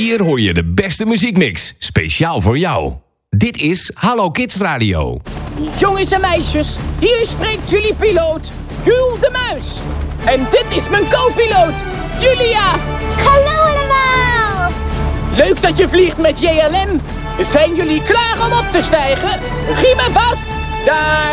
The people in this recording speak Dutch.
Hier hoor je de beste muziekmix, speciaal voor jou. Dit is Hallo Kids Radio. Jongens en meisjes, hier spreekt jullie piloot, Jules de Muis. En dit is mijn co-piloot, Julia. Hallo allemaal! Leuk dat je vliegt met JLM. Zijn jullie klaar om op te stijgen? Riemen vast, daar